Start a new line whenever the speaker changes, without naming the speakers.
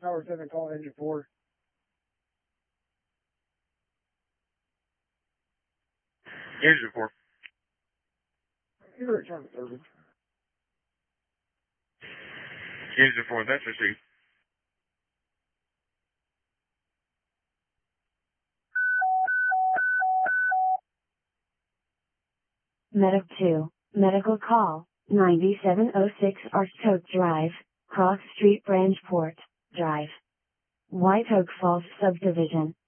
Tower 7, call engine 4.
Engine 4.
You return service.
Engine 4, that's received.
Medic 2, medical call, 9706 Arstoke Drive, Cross Street Branchport, Drive. White Oak Falls Subdivision.